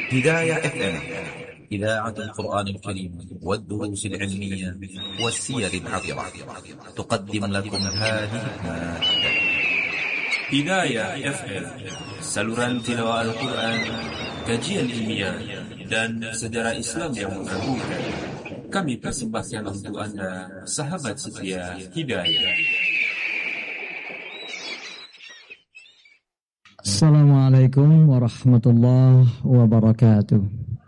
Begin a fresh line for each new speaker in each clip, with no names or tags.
هداية اف ام، إذاعة القرآن الكريم والدروس العلمية والسير العطرة، تقدم لكم هذه المادة.
Hidayah FM, saluran tilawah Al-Quran, kajian ilmiah, dan sejarah Islam yang mengagumkan. Kami persembahkan untuk Anda, sahabat setia Hidayah.
Assalamualaikum warahmatullahi wabarakatuh.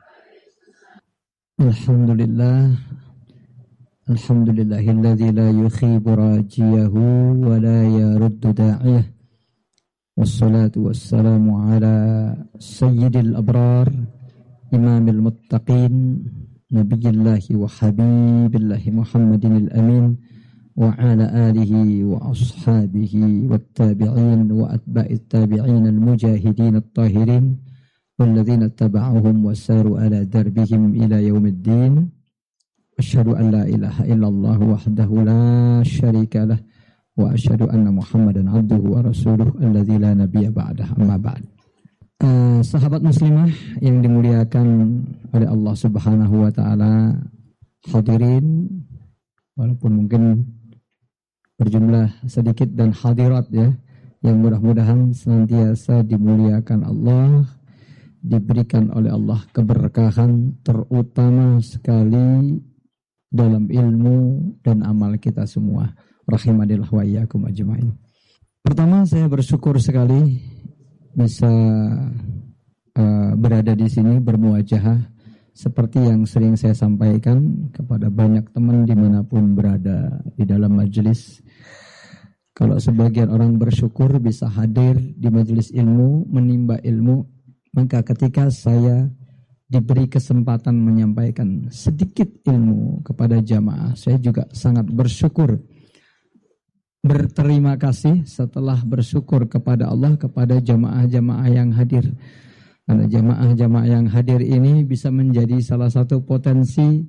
Alhamdulillahilladzi la yukhibu rajiyahu wa la yaruddu da'iyah. Wassalatu wassalamu ala sayyidil abrar, imamil muttaqin, nabiyillahi wa habibillahi Muhammadinil amin, wa ala alihi wa ashabihi wattabi'in wa atba'it tabi'in al-mujahidin at-tahirin walladzina taba'uhum wa saru ala darbihim ila yaumiddin. Asyhadu an la ilaha illallah wahdahu la syarika lah wa asyhadu anna Muhammadan abduhu wa rasuluh alladzi la nabiyya ba'dah, amma ba'd. Sahabat muslimah yang dimuliakan oleh Allah Subhanahu wa taala, hadirin walaupun mungkin berjumlah sedikit dan hadirat ya, yang mudah-mudahan senantiasa dimuliakan Allah, diberikan oleh Allah keberkahan terutama sekali dalam ilmu dan amal kita semua. Rahimanillah wa iyyakum ajmain. Pertama, saya bersyukur sekali bisa berada di sini bermuajahah seperti yang sering saya sampaikan kepada banyak teman dimanapun berada di dalam majelis. Kalau sebagian orang bersyukur bisa hadir di majelis ilmu, menimba ilmu, maka ketika saya diberi kesempatan menyampaikan sedikit ilmu kepada jamaah, saya juga sangat bersyukur. Berterima kasih setelah bersyukur kepada Allah, kepada jamaah-jamaah yang hadir. Karena jamaah-jamaah yang hadir ini bisa menjadi salah satu potensi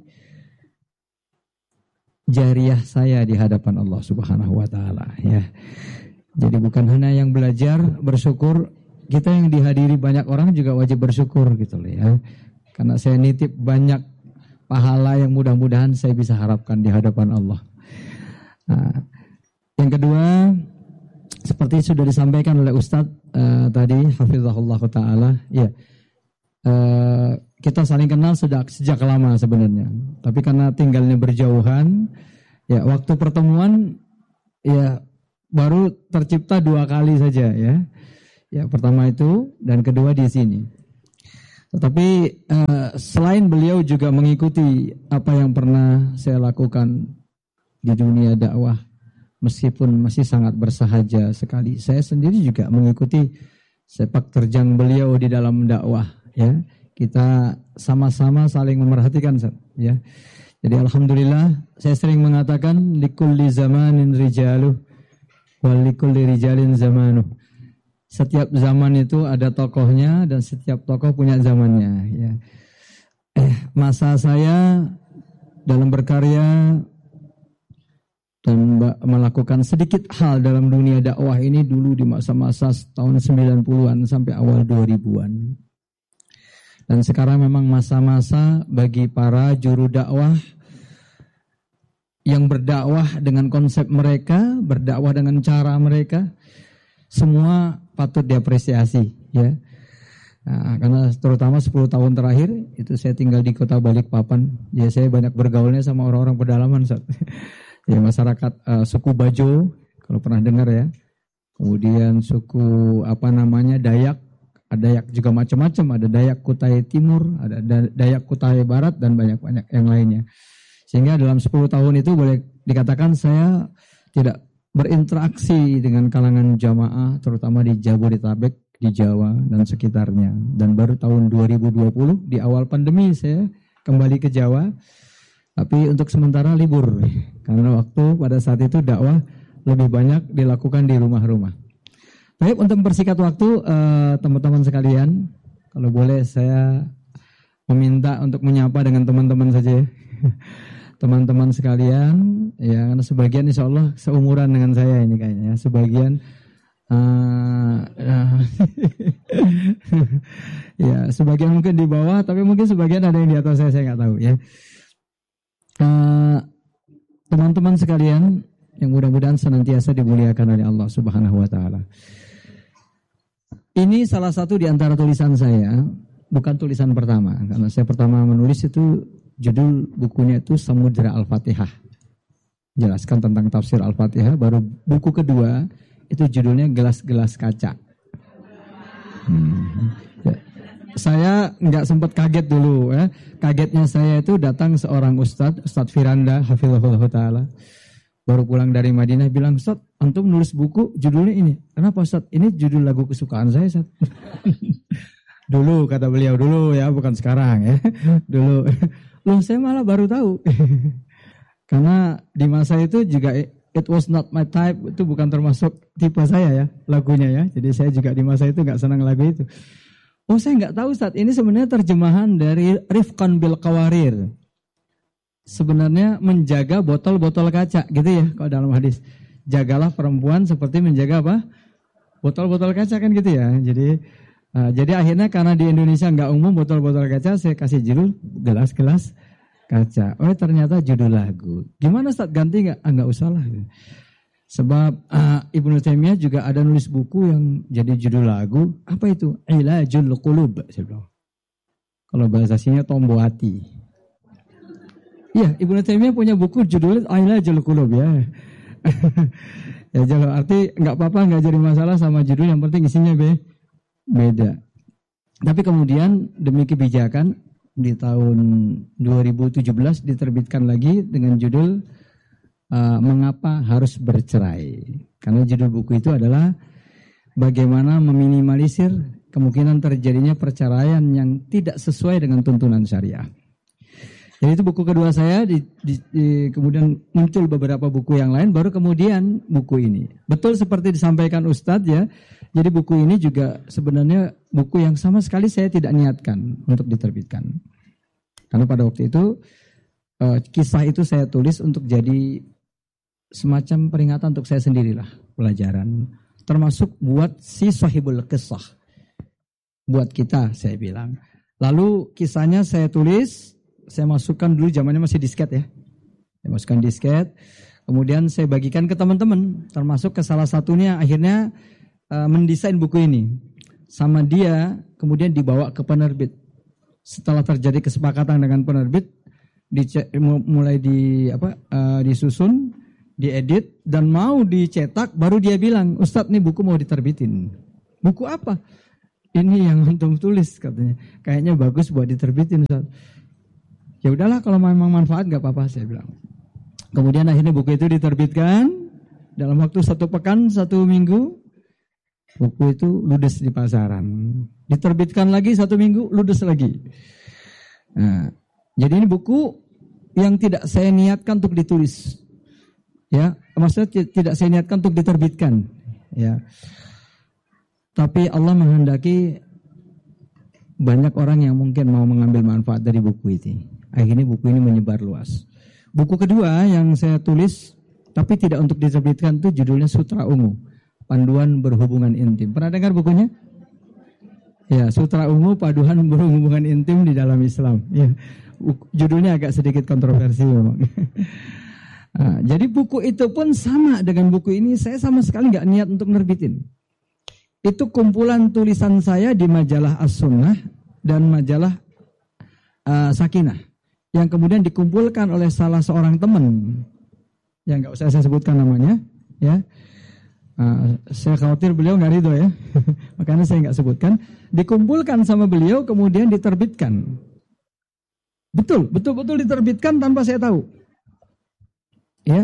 jariah saya di hadapan Allah Subhanahu wa taala ya. Jadi bukan hanya yang belajar bersyukur, kita yang dihadiri banyak orang juga wajib bersyukur gitu loh ya. Karena saya nitip banyak pahala yang mudah-mudahan saya bisa harapkan di hadapan Allah. Nah, yang kedua, seperti sudah disampaikan oleh Ustadz tadi, hafizahullah ta'ala, ya, kita saling kenal sejak lama sebenarnya. Tapi karena tinggalnya berjauhan, ya waktu pertemuan, ya baru tercipta 2 kali saja ya. Ya pertama itu dan kedua di sini. Tetapi selain beliau juga mengikuti apa yang pernah saya lakukan di dunia dakwah, meskipun masih sangat bersahaja sekali, saya sendiri juga mengikuti sepak terjang beliau di dalam dakwah ya. Kita sama-sama saling memerhatikan ya. Jadi alhamdulillah saya sering mengatakan likulli zamanin rijaluh wa likulli rijalin zamanuh. Setiap zaman itu ada tokohnya dan setiap tokoh punya zamannya ya. Masa saya dalam berkarya dan melakukan sedikit hal dalam dunia dakwah ini dulu di masa-masa tahun 90-an sampai awal 2000-an. Dan sekarang memang masa-masa bagi para juru dakwah yang berdakwah dengan konsep mereka, berdakwah dengan cara mereka, semua patut diapresiasi ya. Nah, karena terutama 10 tahun terakhir itu saya tinggal di kota Balikpapan, ya saya banyak bergaulnya sama orang-orang pedalaman ya, masyarakat suku Bajo kalau pernah dengar ya. Kemudian suku Dayak, ada Dayak juga macam-macam, ada Dayak Kutai Timur, ada Dayak Kutai Barat dan banyak-banyak yang lainnya. Sehingga dalam 10 tahun itu boleh dikatakan saya tidak berinteraksi dengan kalangan jamaah terutama di Jabodetabek, di Jawa dan sekitarnya. Dan baru tahun 2020 di awal pandemi saya kembali ke Jawa. Tapi untuk sementara libur, karena waktu pada saat itu dakwah lebih banyak dilakukan di rumah-rumah. Baik, untuk mempersingkat waktu, teman-teman sekalian, kalau boleh saya meminta untuk menyapa dengan teman-teman saja ya. Teman-teman sekalian, ya karena sebagian insya Allah seumuran dengan saya ini kayaknya ya. Sebagian Ya, sebagian mungkin di bawah, tapi mungkin sebagian ada yang di atas saya nggak tahu ya. Teman-teman sekalian yang mudah-mudahan senantiasa dimuliakan oleh Allah Subhanahu wa taala. Ini salah satu di antara tulisan saya, bukan tulisan pertama, karena saya pertama menulis itu judul bukunya itu Samudra Al-Fatihah. Jelaskan tentang tafsir Al-Fatihah, baru buku kedua itu judulnya Gelas-gelas kaca. Saya nggak sempat kaget dulu ya. Kagetnya saya itu datang seorang Ustadz Firanda hafizahullah taala. Baru pulang dari Madinah bilang, "Ustadz, antum nulis buku judulnya ini." "Kenapa Ustadz? Ini judul lagu kesukaan saya, Ustadz." Dulu kata beliau, dulu ya, bukan sekarang ya. Dulu. Loh, saya malah baru tahu. Karena di masa itu juga It Was Not My Type itu bukan termasuk tipe saya ya, lagunya ya. Jadi saya juga di masa itu nggak senang lagu itu. Oh, saya nggak tahu Ustaz, ini sebenarnya terjemahan dari Rifqan bil Qawarir. Sebenarnya menjaga botol-botol kaca gitu ya kalau dalam hadis. Jagalah perempuan seperti menjaga apa? Botol-botol kaca kan gitu ya. Jadi akhirnya karena di Indonesia nggak umum botol-botol kaca, saya kasih judul gelas-gelas kaca. Oh, ternyata judul lagu. Gimana Ustaz, ganti nggak? Nggak usah lah. Sebab Ibnu Taimiyah juga ada nulis buku yang jadi judul lagu. Apa itu? Ilajul Qulub. Kalau bahasa sininya tombo hati. Iya, Ibnu Taimiyah punya buku judulnya Ilajul Qulub ya. Ya jadi arti nggak apa-apa, nggak jadi masalah sama judul, yang penting isinya beda. Tapi kemudian demi kebijakan di tahun 2017 diterbitkan lagi dengan judul Mengapa Harus Bercerai. Karena judul buku itu adalah bagaimana meminimalisir kemungkinan terjadinya perceraian yang tidak sesuai dengan tuntunan syariah. Jadi itu buku kedua saya, kemudian muncul beberapa buku yang lain, baru kemudian buku ini. Betul seperti disampaikan Ustadz ya, jadi buku ini juga sebenarnya buku yang sama sekali saya tidak niatkan untuk diterbitkan. Karena pada waktu itu kisah itu saya tulis untuk jadi semacam peringatan untuk saya sendirilah, pelajaran. Termasuk buat si sahibul kisah. Buat kita, saya bilang. Lalu kisahnya saya tulis, saya masukkan dulu zamannya masih disket ya. Saya masukkan disket, kemudian saya bagikan ke teman-teman. Termasuk ke salah satunya akhirnya mendesain buku ini. Sama dia, kemudian dibawa ke penerbit. Setelah terjadi kesepakatan dengan penerbit, mulai disusun, diedit dan mau dicetak, baru dia bilang, "Ustadz, nih buku mau diterbitin." "Buku apa?" "Ini yang antum tulis," katanya. "Kayaknya bagus buat diterbitin, Ustadz." "Ya udahlah, kalau memang manfaat nggak apa-apa," saya bilang. Kemudian akhirnya buku itu diterbitkan dalam waktu 1 pekan, 1 minggu. Buku itu ludes di pasaran. Diterbitkan lagi 1 minggu, ludes lagi. Nah, jadi ini buku yang tidak saya niatkan untuk ditulis. Ya, maksudnya tidak saya niatkan untuk diterbitkan, ya. Tapi Allah menghendaki banyak orang yang mungkin mau mengambil manfaat dari buku ini. Akhirnya buku ini menyebar luas. Buku kedua yang saya tulis tapi tidak untuk diterbitkan itu judulnya Sutra Ungu, Panduan Berhubungan Intim. Pernah dengar bukunya? Ya, Sutra Ungu, Panduan Berhubungan Intim di dalam Islam. Ya, judulnya agak sedikit kontroversi memang. Nah, jadi buku itu pun sama dengan buku ini, saya sama sekali nggak niat untuk nerbitin. Itu kumpulan tulisan saya di majalah As-Sunnah dan majalah Sakinah, yang kemudian dikumpulkan oleh salah seorang teman, yang nggak usah saya sebutkan namanya, ya. Saya khawatir beliau nggak ridho ya, makanya saya nggak sebutkan. Dikumpulkan sama beliau, kemudian diterbitkan. Betul diterbitkan tanpa saya tahu. Ya,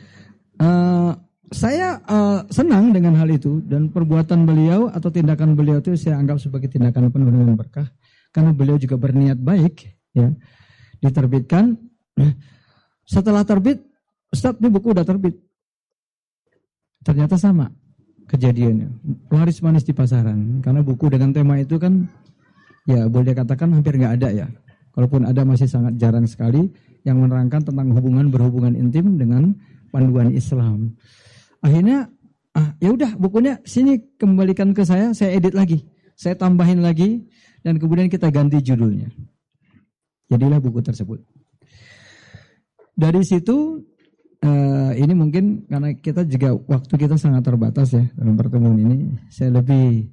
saya senang dengan hal itu, dan perbuatan beliau atau tindakan beliau itu saya anggap sebagai tindakan penuh dengan berkah, karena beliau juga berniat baik. Ya, diterbitkan. Setelah terbit, Ustadz, ini buku udah terbit. Ternyata sama kejadiannya, laris manis di pasaran, karena buku dengan tema itu kan, ya boleh dikatakan hampir nggak ada ya. Kalaupun ada masih sangat jarang sekali yang menerangkan tentang berhubungan intim dengan panduan Islam. Akhirnya Ya udah bukunya sini kembalikan ke saya edit lagi, saya tambahin lagi, dan kemudian kita ganti judulnya. Jadilah buku tersebut. Dari situ ini mungkin karena kita juga waktu kita sangat terbatas ya dalam pertemuan ini, saya lebih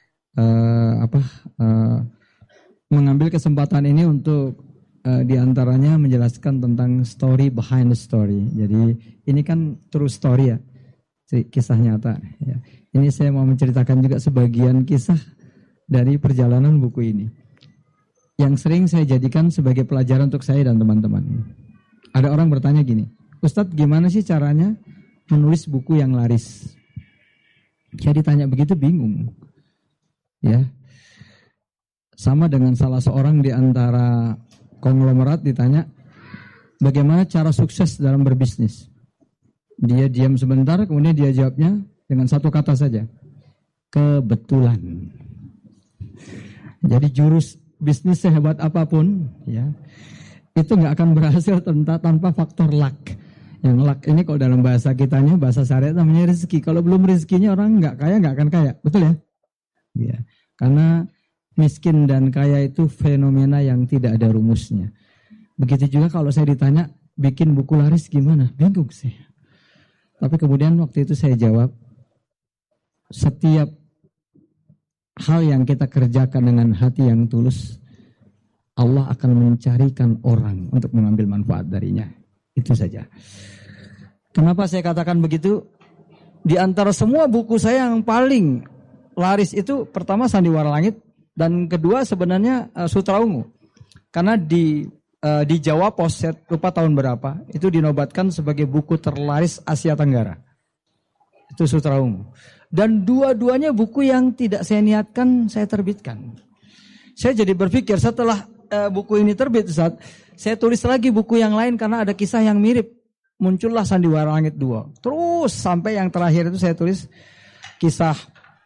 mengambil kesempatan ini untuk diantaranya menjelaskan tentang story behind the story. Jadi ini kan true story ya, kisah nyata. Ya. Ini saya mau menceritakan juga sebagian kisah dari perjalanan buku ini, yang sering saya jadikan sebagai pelajaran untuk saya dan teman-teman. Ada orang bertanya gini, Ustadz gimana sih caranya menulis buku yang laris? Saya ditanya begitu bingung. Ya, sama dengan salah seorang di antara konglomerat ditanya bagaimana cara sukses dalam berbisnis. Dia diam sebentar, kemudian dia jawabnya dengan satu kata saja, kebetulan. Jadi jurus bisnis sehebat apapun, ya, itu nggak akan berhasil tanpa faktor luck. Yang luck ini kalau dalam bahasa kitanya, bahasa syariat namanya rezeki. Kalau belum rezekinya orang nggak akan kaya, betul ya? Ya, karena miskin dan kaya itu fenomena yang tidak ada rumusnya. Begitu juga kalau saya ditanya bikin buku laris gimana, bingung sih. Tapi kemudian waktu itu saya jawab, setiap hal yang kita kerjakan dengan hati yang tulus, Allah akan mencarikan orang untuk mengambil manfaat darinya. Itu saja. Kenapa saya katakan begitu? Di antara semua buku saya yang paling laris itu pertama Sandiwara Langit, dan kedua sebenarnya Sutra Ungu. Karena di Jawa Pos, saya lupa tahun berapa, itu dinobatkan sebagai buku terlaris Asia Tenggara. Itu Sutra Ungu. Dan dua-duanya buku yang tidak saya niatkan saya terbitkan. Saya jadi berpikir setelah buku ini terbit, Ustaz, saya tulis lagi buku yang lain karena ada kisah yang mirip. Muncullah Sandiwara Langit 2. Terus sampai yang terakhir itu saya tulis kisah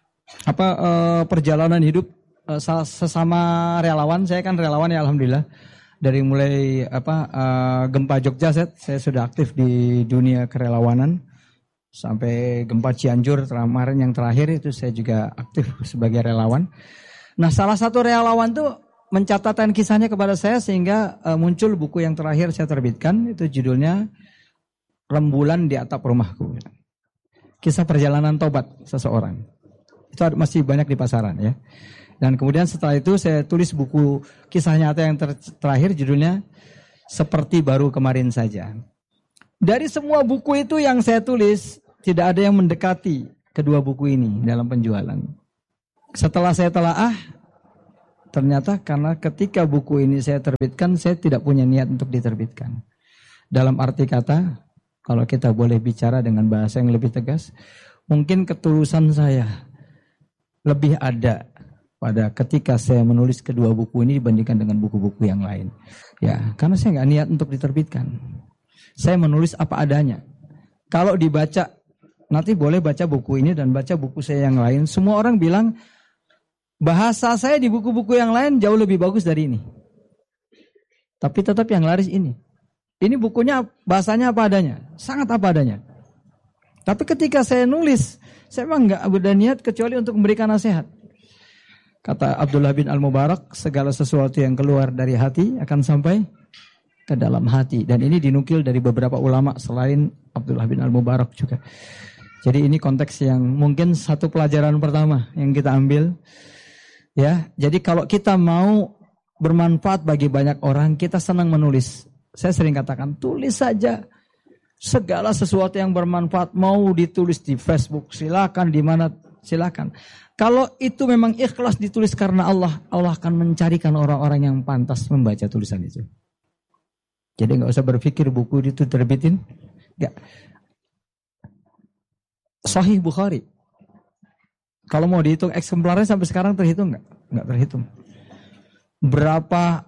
perjalanan hidup sesama relawan. Saya kan relawan ya, alhamdulillah. Dari mulai gempa Jogja, saya sudah aktif di dunia kerelawanan. Sampai gempa Cianjur kemarin yang terakhir itu saya juga aktif sebagai relawan. Nah, salah satu relawan tuh mencatatkan kisahnya kepada saya sehingga muncul buku yang terakhir saya terbitkan. Itu judulnya Rembulan di Atap Rumahku. Kisah perjalanan tobat seseorang. Itu masih banyak di pasaran ya. Dan kemudian setelah itu saya tulis buku kisah nyata yang terakhir judulnya Seperti Baru Kemarin Saja. Dari semua buku itu yang saya tulis, tidak ada yang mendekati kedua buku ini dalam penjualan. Setelah saya telaah, ternyata karena ketika buku ini saya terbitkan, saya tidak punya niat untuk diterbitkan. Dalam arti kata, kalau kita boleh bicara dengan bahasa yang lebih tegas, mungkin ketulusan saya lebih ada pada ketika saya menulis kedua buku ini dibandingkan dengan buku-buku yang lain. Ya, karena saya nggak niat untuk diterbitkan. Saya menulis apa adanya. Kalau dibaca, nanti boleh baca buku ini dan baca buku saya yang lain. Semua orang bilang, bahasa saya di buku-buku yang lain jauh lebih bagus dari ini. Tapi tetap yang laris ini. Ini bukunya bahasanya apa adanya. Sangat apa adanya. Tapi ketika saya nulis, saya memang nggak ada niat kecuali untuk memberikan nasihat. Kata Abdullah bin Al-Mubarak, segala sesuatu yang keluar dari hati akan sampai ke dalam hati. Dan ini dinukil dari beberapa ulama selain Abdullah bin Al-Mubarak juga. Jadi ini konteks yang mungkin satu pelajaran pertama yang kita ambil. Ya, jadi kalau kita mau bermanfaat bagi banyak orang, kita senang menulis. Saya sering katakan, tulis saja segala sesuatu yang bermanfaat. Mau ditulis di Facebook, silakan, di mana silakan. Kalau itu memang ikhlas ditulis karena Allah, Allah akan mencarikan orang-orang yang pantas membaca tulisan itu. Jadi nggak usah berpikir buku itu terbitin, nggak. Sahih Bukhari, kalau mau dihitung eksemplarnya sampai sekarang terhitung nggak? Nggak terhitung. Berapa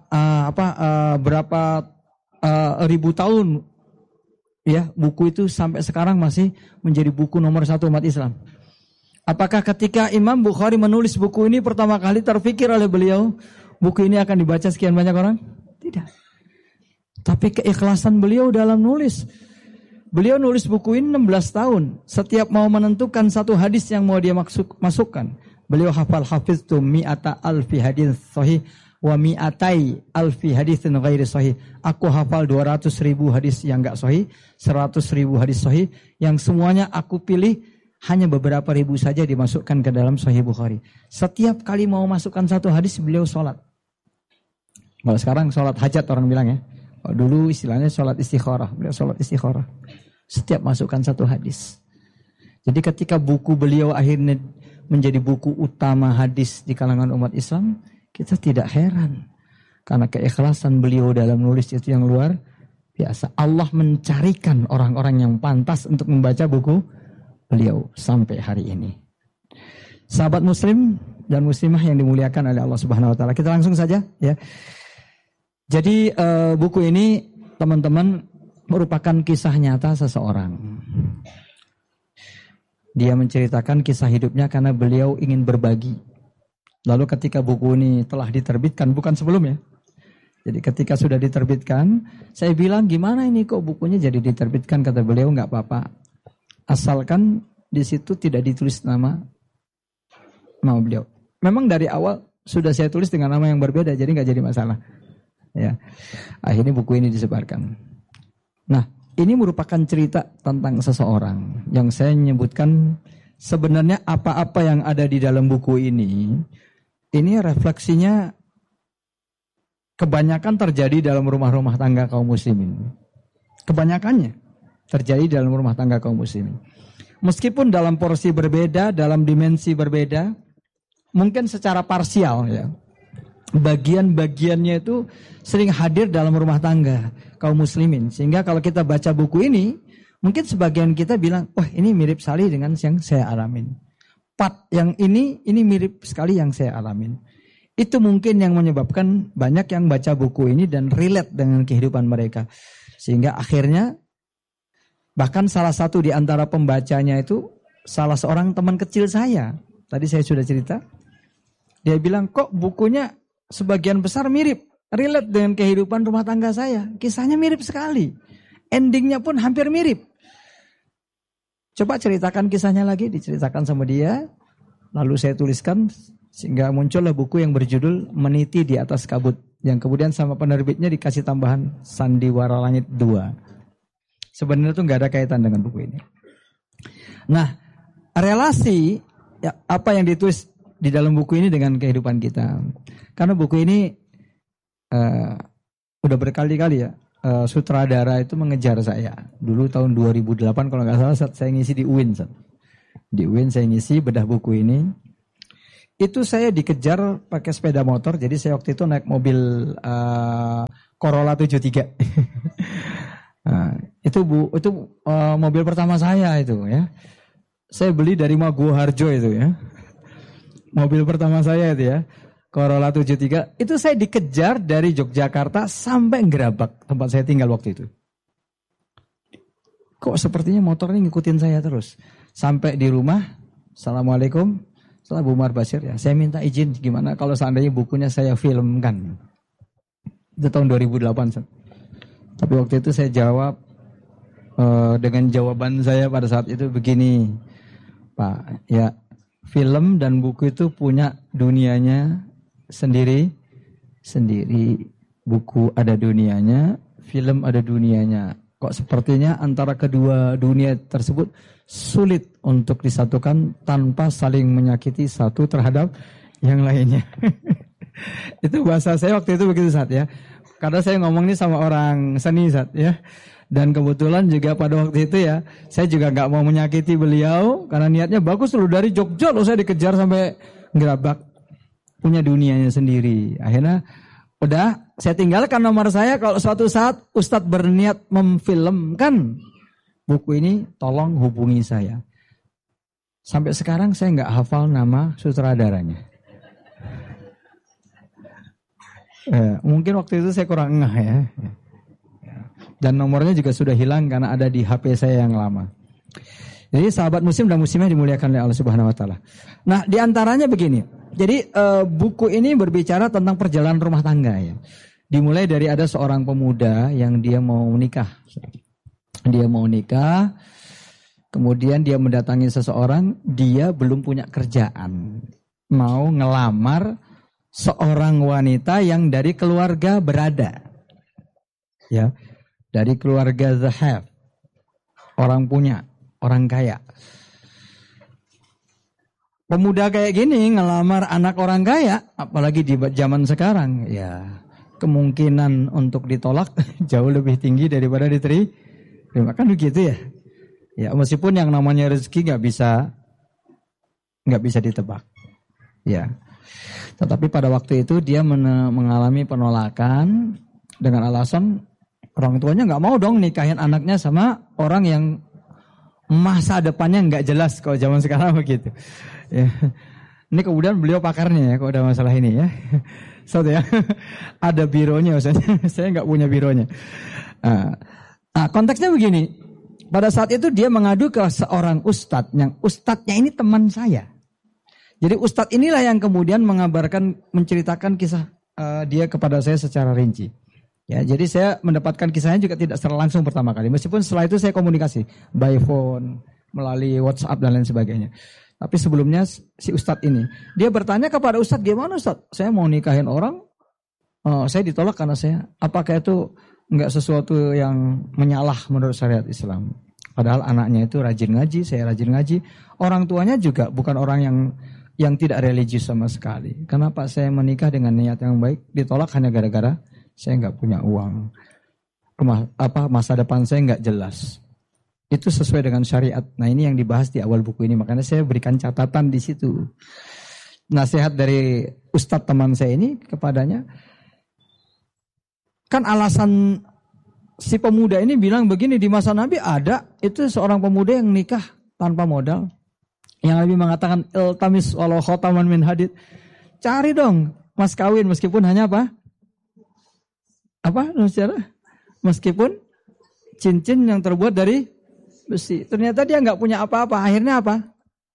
ribu tahun ya buku itu sampai sekarang masih menjadi buku nomor 1 umat Islam. Apakah ketika Imam Bukhari menulis buku ini pertama kali terpikir oleh beliau buku ini akan dibaca sekian banyak orang? Tidak. Tapi keikhlasan beliau dalam nulis. Beliau nulis buku ini 16 tahun. Setiap mau menentukan satu hadis yang mau dia masukkan, beliau hafiztu mi'ata alfi hadis sahih wa mi'atai alfi hadisin ghairi sahih. Aku hafal 200.000 hadis yang enggak sahih, 100.000 hadis sahih, yang semuanya aku pilih hanya beberapa ribu saja dimasukkan ke dalam Sahih Bukhari. Setiap kali mau masukkan satu hadis, beliau sholat. Kalau sekarang sholat hajat orang bilang ya. Dulu istilahnya sholat istikharah. Beliau sholat istikharah. Setiap masukkan satu hadis. Jadi ketika buku beliau akhirnya menjadi buku utama hadis di kalangan umat Islam, kita tidak heran. Karena keikhlasan beliau dalam nulis itu yang luar biasa. Allah mencarikan orang-orang yang pantas untuk membaca buku beliau sampai hari ini. Sahabat muslim dan muslimah yang dimuliakan oleh Allah Subhanahu wa taala. Kita langsung saja ya. Jadi buku ini teman-teman merupakan kisah nyata seseorang. Dia menceritakan kisah hidupnya karena beliau ingin berbagi. Lalu ketika buku ini telah diterbitkan, bukan sebelumnya. Jadi ketika sudah diterbitkan, saya bilang gimana ini kok bukunya jadi diterbitkan, kata beliau nggak apa-apa. Asalkan di situ tidak ditulis nama beliau. Memang dari awal sudah saya tulis dengan nama yang berbeda, jadi nggak jadi masalah. Ya, akhirnya buku ini disebarkan. Nah, ini merupakan cerita tentang seseorang yang saya menyebutkan sebenarnya apa-apa yang ada di dalam buku ini refleksinya kebanyakan terjadi dalam rumah-rumah tangga kaum muslimin. Kebanyakannya terjadi dalam rumah tangga kaum muslimin. Meskipun dalam porsi berbeda, dalam dimensi berbeda, mungkin secara parsial ya. Bagian-bagiannya itu sering hadir dalam rumah tangga kaum muslimin. Sehingga kalau kita baca buku ini, mungkin sebagian kita bilang, wah ini mirip sekali dengan yang saya alamin. Part yang ini mirip sekali yang saya alamin. Itu mungkin yang menyebabkan banyak yang baca buku ini dan relate dengan kehidupan mereka. Sehingga akhirnya, bahkan salah satu di antara pembacanya itu, salah seorang teman kecil saya. Tadi saya sudah cerita. Dia bilang, kok bukunya sebagian besar mirip, relate dengan kehidupan rumah tangga saya. Kisahnya mirip sekali. Endingnya pun hampir mirip. Coba ceritakan kisahnya lagi, diceritakan sama dia. Lalu saya tuliskan, sehingga muncullah buku yang berjudul Meniti di Atas Kabut. Yang kemudian sama penerbitnya dikasih tambahan Sandiwara Langit 2. Sebenarnya itu nggak ada kaitan dengan buku ini. Nah, relasi ya, apa yang ditulis di dalam buku ini dengan kehidupan kita. Karena buku ini udah berkali-kali ya sutradara itu mengejar saya. Dulu tahun 2008 kalau nggak salah saya ngisi di UIN. Di UIN saya ngisi bedah buku ini. Itu saya dikejar pakai sepeda motor. Jadi saya waktu itu naik mobil Corolla 73. Nah, itu mobil pertama saya itu ya. Saya beli dari Maguwo Harjo itu ya. Mobil pertama saya itu ya, Corolla 73. Itu saya dikejar dari Yogyakarta sampai Gerabak, tempat saya tinggal waktu itu. Kok sepertinya motor ini ngikutin saya terus. Sampai di rumah, Assalamualaikum, setelah Bu Umar Basir ya, saya minta izin gimana kalau seandainya bukunya saya filmkan. Itu tahun 2008. Tapi waktu itu saya jawab dengan jawaban saya pada saat itu begini, Pak, ya. Film dan buku itu punya dunianya sendiri. Buku ada dunianya, film ada dunianya. Kok sepertinya antara kedua dunia tersebut sulit untuk disatukan tanpa saling menyakiti satu terhadap yang lainnya. Itu bahasa saya waktu itu begitu Sat ya. Karena saya ngomong ini sama orang seni Sat ya. Dan kebetulan juga pada waktu itu ya, saya juga nggak mau menyakiti beliau karena niatnya bagus loh, dari Jogja loh saya dikejar sampai Gerabak, punya dunianya sendiri. Akhirnya udah saya tinggalkan nomor saya, kalau suatu saat Ustadz berniat memfilmkan buku ini, tolong hubungi saya. Sampai sekarang saya nggak hafal nama sutradaranya. Mungkin waktu itu saya kurang ngeh ya. Dan nomornya juga sudah hilang karena ada di HP saya yang lama. Jadi sahabat muslim dan muslimah dimuliakan oleh Allah Subhanahu wa taala. Nah, di antaranya begini. Jadi buku ini berbicara tentang perjalanan rumah tangga ya. Dimulai dari ada seorang pemuda yang dia mau menikah. Dia mau nikah, kemudian dia mendatangi seseorang, dia belum punya kerjaan. Mau ngelamar seorang wanita yang dari keluarga berada. Ya, dari keluarga the have. Orang punya, orang kaya. Pemuda kayak gini ngelamar anak orang kaya, apalagi di zaman sekarang, ya kemungkinan untuk ditolak jauh lebih tinggi daripada diterima. Kan begitu ya. Ya, meskipun yang namanya rezeki nggak bisa ditebak. Ya. Tetapi pada waktu itu dia mengalami penolakan dengan alasan orang tuanya nggak mau dong nikahin anaknya sama orang yang masa depannya nggak jelas kalau zaman sekarang begitu. Ya. Ini kemudian beliau pakarnya ya kalau ada masalah ini ya. Ya. Ada bironya maksudnya. Saya nggak punya bironya. Nah, konteksnya begini. Pada saat itu dia mengadu ke seorang ustadz, yang ustadznya ini teman saya. Jadi ustadz inilah yang kemudian menceritakan kisah dia kepada saya secara rinci. Ya, jadi saya mendapatkan kisahnya juga tidak secara langsung pertama kali. Meskipun setelah itu saya komunikasi by phone, melalui WhatsApp dan lain sebagainya. Tapi sebelumnya si ustadz ini, dia bertanya kepada ustadz, gimana ustadz? Saya mau nikahin orang, saya ditolak karena apakah itu enggak sesuatu yang menyalah menurut syariat Islam? Padahal anaknya itu rajin ngaji, saya rajin ngaji. Orang tuanya juga bukan orang yang tidak religius sama sekali. Kenapa saya menikah dengan niat yang baik ditolak hanya gara-gara saya nggak punya uang, masa depan saya nggak jelas. Itu sesuai dengan syariat. Nah, ini yang dibahas di awal buku ini. Makanya saya berikan catatan di situ. Nasihat dari ustadz teman saya ini kepadanya. Kan alasan si pemuda ini bilang begini, di masa Nabi ada itu seorang pemuda yang nikah tanpa modal. Yang Nabi mengatakan iltamis walau khotaman min hadid. Cari dong mas kawin meskipun hanya apa? Meskipun cincin yang terbuat dari besi. Ternyata dia nggak punya apa-apa. Akhirnya apa?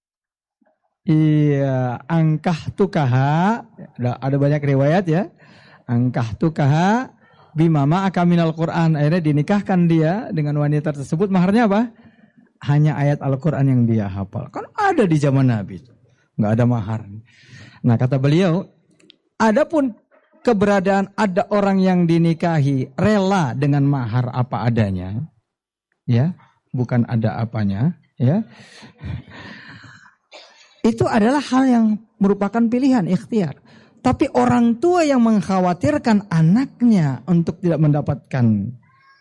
Iya, angkah tukaha. Ada banyak riwayat ya. Angkah tukaha bimama akaminal Quran. Akhirnya dinikahkan dia dengan wanita tersebut. Maharnya apa? Hanya ayat Al-Quran yang dia hafal. Kan ada di zaman Nabi. Nggak ada mahar. Nah kata beliau, adapun keberadaan ada orang yang dinikahi rela dengan mahar apa adanya. Ya, bukan ada apanya. Ya, itu adalah hal yang merupakan pilihan, ikhtiar. Tapi orang tua yang mengkhawatirkan anaknya untuk tidak mendapatkan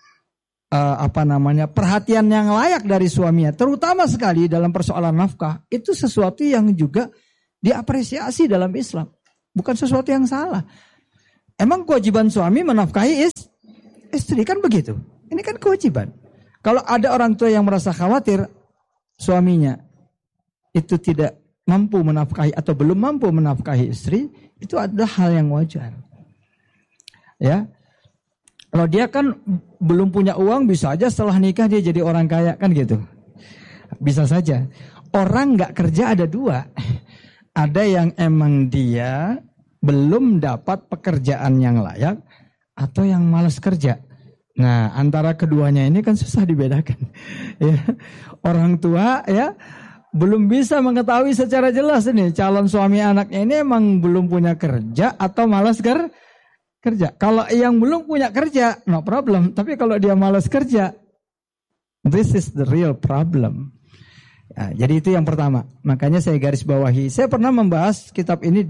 perhatian yang layak dari suaminya, terutama sekali dalam persoalan nafkah, itu sesuatu yang juga diapresiasi dalam Islam, bukan sesuatu yang salah. Emang kewajiban suami menafkahi istri, kan begitu? Ini kan kewajiban. Kalau ada orang tua yang merasa khawatir suaminya itu tidak mampu menafkahi atau belum mampu menafkahi istri, itu adalah hal yang wajar. Ya. Kalau dia kan belum punya uang, bisa aja setelah nikah dia jadi orang kaya, kan gitu. Bisa saja. Orang nggak kerja ada dua. Ada yang emang dia belum dapat pekerjaan yang layak, atau yang malas kerja. Nah, antara keduanya ini kan susah dibedakan. Ya. Orang tua ya belum bisa mengetahui secara jelas ini calon suami anaknya ini emang belum punya kerja atau malas kerja. Kalau yang belum punya kerja, no problem. Tapi kalau dia malas kerja, this is the real problem. Ya, jadi itu yang pertama. Makanya saya garis bawahi. Saya pernah membahas kitab ini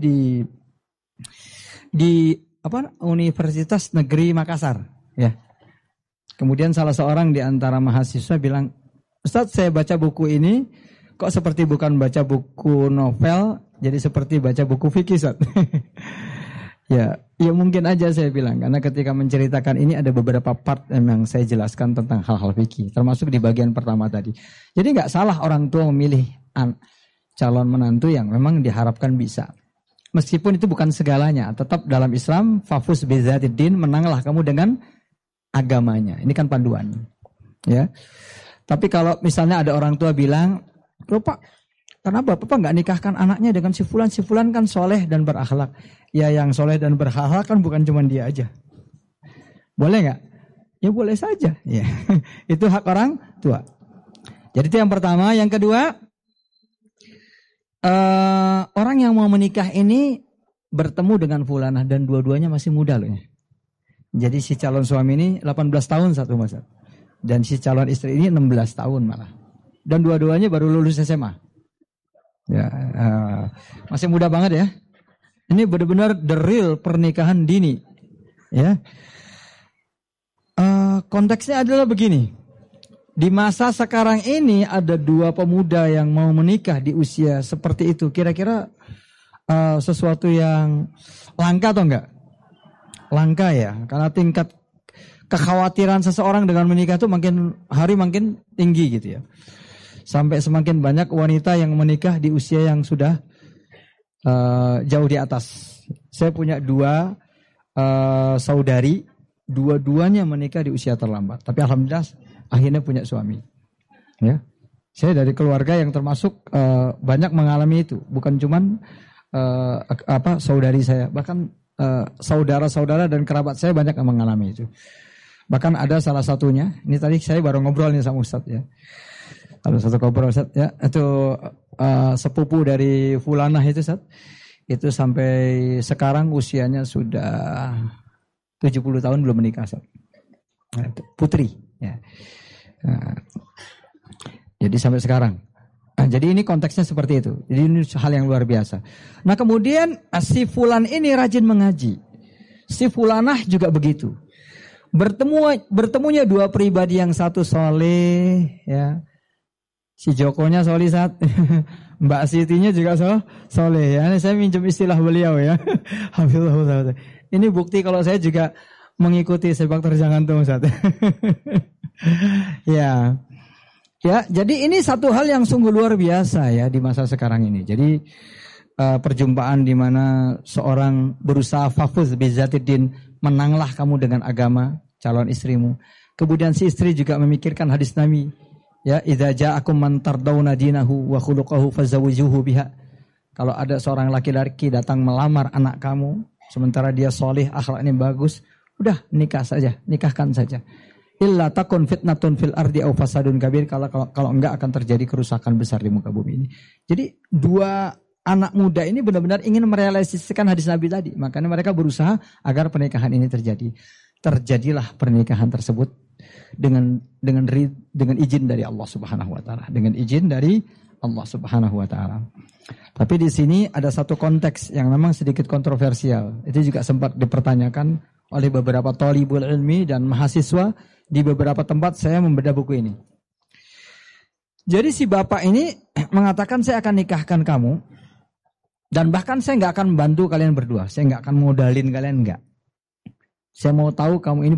di Universitas Negeri Makassar. Ya. Kemudian salah seorang di antara mahasiswa bilang, Ustadz, saya baca buku ini, kok seperti bukan baca buku novel, jadi seperti baca buku fikih, Ustadz. Ya mungkin aja saya bilang, karena ketika menceritakan ini ada beberapa part yang saya jelaskan tentang hal-hal fikih, termasuk di bagian pertama tadi. Jadi nggak salah orang tua memilih calon menantu yang memang diharapkan bisa. Meskipun itu bukan segalanya, tetap dalam Islam, fafus bizatiddin, menanglah kamu dengan agamanya. Ini kan panduan. Ya. Tapi kalau misalnya ada orang tua bilang, loh Pak, kenapa Bapak nggak nikahkan anaknya dengan si fulan kan soleh dan berakhlak. Ya yang soleh dan berakhlak kan bukan cuma dia aja. Boleh nggak? Ya boleh saja. Ya. Itu hak orang tua. Jadi itu yang pertama. Yang kedua, orang yang mau menikah ini bertemu dengan fulanah dan dua-duanya masih muda loh ya. Jadi si calon suami ini 18 tahun satu masa. Dan si calon istri ini 16 tahun malah. Dan dua-duanya baru lulus SMA. Ya, masih muda banget ya. Ini benar-benar the real pernikahan dini. Ya. Konteksnya adalah begini. Di masa sekarang ini ada dua pemuda yang mau menikah di usia seperti itu. Kira-kira sesuatu yang langka atau enggak? Langka ya. Karena tingkat kekhawatiran seseorang dengan menikah itu makin hari makin tinggi gitu ya. Sampai semakin banyak wanita yang menikah di usia yang sudah jauh di atas. Saya punya dua saudari, dua-duanya menikah di usia terlambat. Tapi alhamdulillah akhirnya punya suami. Ya, saya dari keluarga yang termasuk banyak mengalami itu. Bukan cuman saudari saya, bahkan saudara-saudara dan kerabat saya banyak yang mengalami itu. Bahkan ada salah satunya. Ini tadi saya baru ngobrol nih sama Ustadz ya. Ada satu ngobrol Ustadz ya. Itu sepupu dari fulanah itu Ustadz. Itu sampai sekarang usianya sudah 70 tahun belum menikah Ustadz. Nah, putri ya. Jadi sampai sekarang. Jadi ini konteksnya seperti itu. Jadi ini hal yang luar biasa. Nah kemudian si fulan ini rajin mengaji. Si fulanah juga begitu. Bertemunya dua pribadi, yang satu soleh ya. Si Jokonya soleh saat Mbak Sitinya juga soleh ya. Ini saya minjem istilah beliau ya. Ini bukti kalau saya juga mengikuti sepak terjang antum Ustaz. Ya. Ya, jadi ini satu hal yang sungguh luar biasa ya di masa sekarang ini. Jadi perjumpaan di mana seorang berusaha fafuz bizatiddin, menanglah kamu dengan agama calon istrimu. Kemudian si istri juga memikirkan hadis Nabi, ya, idza ja'akum man tardawna dinahu wa khuluquhu fazawwijuhu biha. Kalau ada seorang laki-laki datang melamar anak kamu, sementara dia soleh, akhlaknya bagus, udah nikahkan saja. Illa takun fitnatun fil ardi aw fasadun kabir, kalau enggak akan terjadi kerusakan besar di muka bumi ini. Jadi dua anak muda ini benar-benar ingin merealisasikan hadis Nabi tadi. Makanya mereka berusaha agar pernikahan ini terjadi. Terjadilah pernikahan tersebut dengan izin dari Allah Subhanahu wa taala, dengan izin dari Allah Subhanahu wa taala. Tapi di sini ada satu konteks yang memang sedikit kontroversial. Itu juga sempat dipertanyakan oleh beberapa thalibul ilmi dan mahasiswa di beberapa tempat. Saya membedah buku ini. Jadi si bapak ini mengatakan, saya akan nikahkan kamu, dan bahkan saya nggak akan membantu kalian berdua, saya nggak akan modalin kalian, nggak. Saya mau tahu kamu ini